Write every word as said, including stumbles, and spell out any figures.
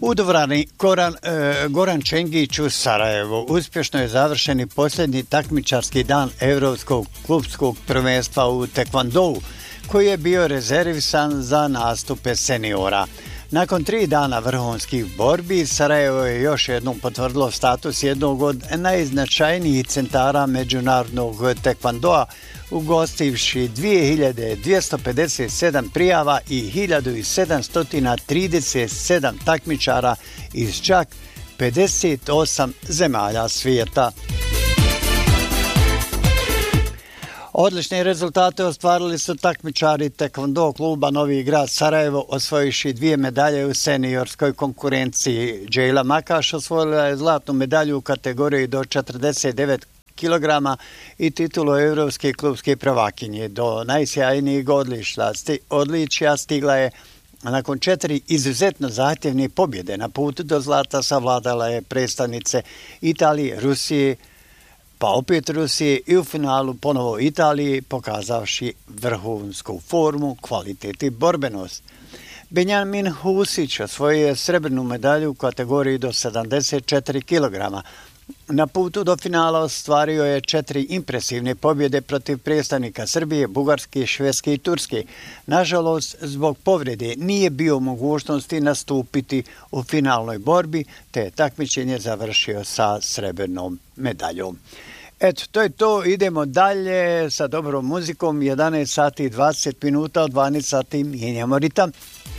U dvorani Goran, e, Goran Čengić u Sarajevu uspješno je završen i posljednji takmičarski dan Europskog klubskog prvenstva u tekvondou, koji je bio rezervisan za nastupe seniora. Nakon tri dana vrhunskih borbi, Sarajevo je još jednom potvrdilo status jednog od najznačajnijih centara međunarodnog tekvandoa, ugostivši dvije hiljade dvjesto pedeset sedam prijava i hiljadu sedamsto trideset sedam takmičara iz čak pedeset osam zemalja svijeta. Odlične rezultate ostvarili su takmičari tekvondo kluba Novi grad Sarajevo, osvojiši dvije medalje u seniorskoj konkurenciji. Džejla Makaš osvojila je zlatnu medalju u kategoriji do četrdeset devet kilograma i titulu evropske klubske prvakinje. Do najsjajnijeg odličja stigla je nakon četiri izuzetno zahtjevne pobjede. Na putu do zlata savladala je predstavnice Italije, Rusije, pa opet Rusije i u finalu ponovo Italiji, pokazavši vrhunsku formu, kvalitet i borbenost. Benjamin Husić osvojio je srebrnu medalju u kategoriji do sedamdeset četiri kilograma. Na putu do finala ostvario je četiri impresivne pobjede protiv predstavnika Srbije, Bugarske, Švedske i Turske. Nažalost, zbog povrede nije bio u mogućnosti nastupiti u finalnoj borbi, te je takmičenje završio sa srebrnom medaljom. Eto, to je to. Idemo dalje sa dobrom muzikom. jedanaest sati i dvadeset minuta, od dvanaest sati mijenjamo ritam.